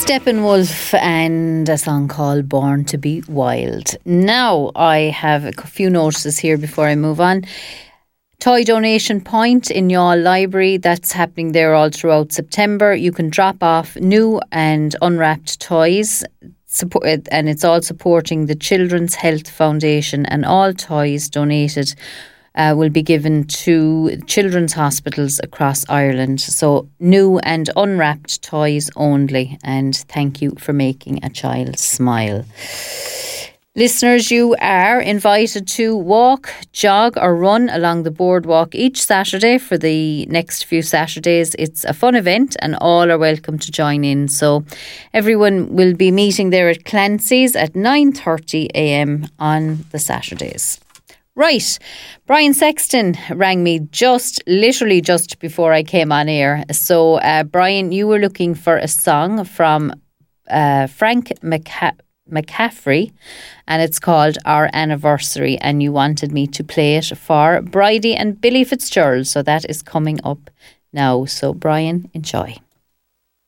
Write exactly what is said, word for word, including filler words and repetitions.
Steppenwolf and a song called Born to be Wild. Now I have a few notices here before I move on. Toy donation point in your library, that's happening there all throughout September. You can drop off new and unwrapped toys, support, and it's all supporting the Children's Health Foundation, and all toys donated Uh, will be given to children's hospitals across Ireland. So new and unwrapped toys only. And thank you for making a child smile. Listeners, you are invited to walk, jog or run along the boardwalk each Saturday for the next few Saturdays. It's a fun event and all are welcome to join in. So everyone will be meeting there at Clancy's at nine thirty a m on the Saturdays. Right, Brian Sexton rang me just, literally just before I came on air. So, uh, Brian, you were looking for a song from uh, Frank McCa- McCaffrey, and it's called Our Anniversary, and you wanted me to play it for Bridie and Billy Fitzgerald. So that is coming up now. So, Brian, enjoy.